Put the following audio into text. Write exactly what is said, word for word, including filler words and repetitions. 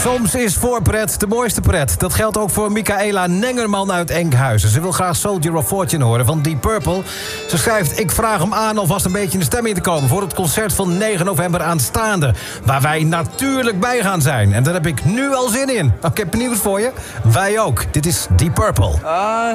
Soms is voorpret de mooiste pret. Dat geldt ook voor Michaela Nengerman uit Enkhuizen. Ze wil graag Soldier of Fortune horen van Deep Purple. Ze schrijft, ik vraag hem aan alvast een beetje in de stemming te komen... voor het concert van negen november aanstaande. Waar wij natuurlijk bij gaan zijn. En daar heb ik nu al zin in. Ik heb nieuws voor je. Wij ook. Dit is Deep Purple. I